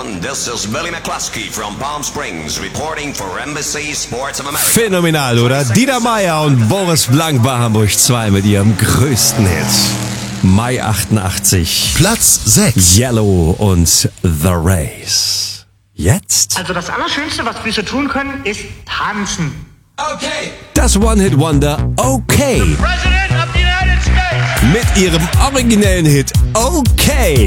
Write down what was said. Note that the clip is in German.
everyone, this is Billy McCluskey from Palm Springs, reporting for NBC Sports of America. Phänomenal, oder? Dieter Meier und Boris Blank bei Hamburg 2 mit ihrem größten Hit. Mai 88. Platz 6. Yellow und The Race. Jetzt? Also das Allerschönste, was Füße tun können, ist tanzen. Okay. Das One-Hit-Wonder Okay. President of the United States. Mit ihrem originellen Hit Okay.